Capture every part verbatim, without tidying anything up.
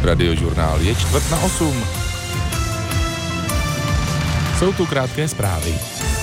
Radiožurnál je čtvrt na osm. Jsou tu krátké zprávy.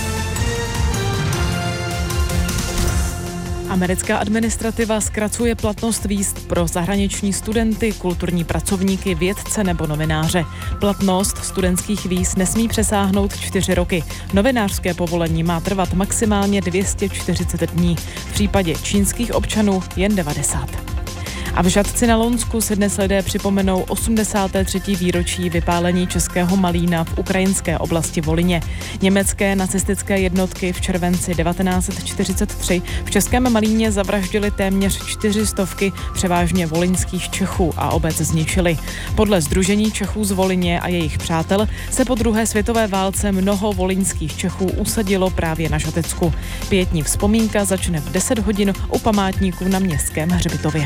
Americká administrativa zkracuje platnost víz pro zahraniční studenty, kulturní pracovníky, vědce nebo novináře. Platnost studentských víz nesmí přesáhnout čtyři roky. Novinářské povolení má trvat maximálně dvě stě čtyřicet dní. V případě čínských občanů jen devadesát. A v Žatci na Lounsku si dnes lidé připomenou osmdesáté třetí výročí vypálení českého Malína v ukrajinské oblasti Volyně. Německé nacistické jednotky v červenci devatenáct set čtyřicet tři v českém Malíně zavraždili téměř čtyři stovky převážně volyňských Čechů a obec zničili. Podle Sdružení Čechů z Volyně a jejich přátel se po druhé světové válce mnoho volyňských Čechů usadilo právě na Žatecku. Pětní vzpomínka začne v deset hodin u památníků na Městském hřbitově.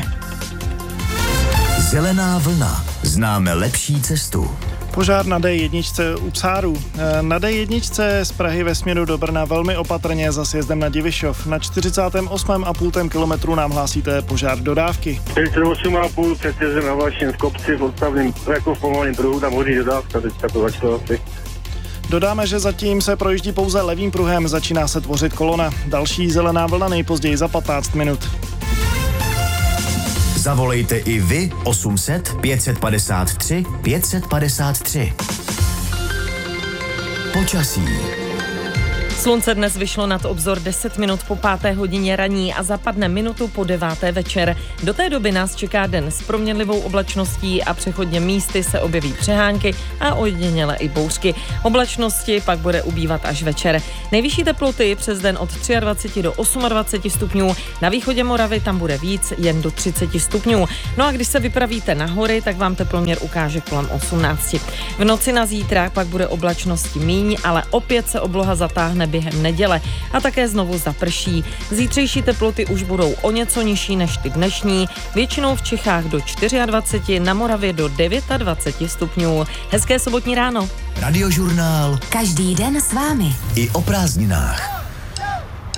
Zelená vlna. Známe lepší cestu. Požár na dé jedna u Psárů. Na dé jedna z Prahy ve směru do Brna velmi opatrně za sjezdem na Divišov. Na čtyřicátém osmém a půl kilometru nám hlásíte požár dodávky. čtyřicet osm a půl před jezdem na Vlaším v kopci v odstavném, jako v pomalém pruhu, tam hoří dodávka, teďka to začalo asi. Dodáme, že zatím se projíždí pouze levým pruhem, začíná se tvořit kolona. Další zelená vlna nejpozději za patnáct minut. Zavolejte i vy osm set pět set padesát tři pět set padesát tři. Počasí. Slunce dnes vyšlo nad obzor deset minut po páté hodině raní a zapadne minutu po deváté večer. Do té doby nás čeká den s proměnlivou oblačností a přechodně místy se objeví přehánky a ojediněle i bouřky. Oblačnosti pak bude ubývat až večer. Nejvyšší teploty přes den od dvacet tři do dvacet osm stupňů. Na východě Moravy tam bude víc, jen do třicet stupňů. No a když se vypravíte na hory, tak vám teploměr ukáže kolem osmnáct. V noci na zítra pak bude oblačnosti míň, ale opět se obloha zatáhne během neděle a také znovu zaprší. Zítřejší teploty už budou o něco nižší než ty dnešní, většinou v Čechách do dvacet čtyři, na Moravě do dvacet devět stupňů. Hezké sobotní ráno. Radiožurnál. Každý den s vámi. I o prázdninách.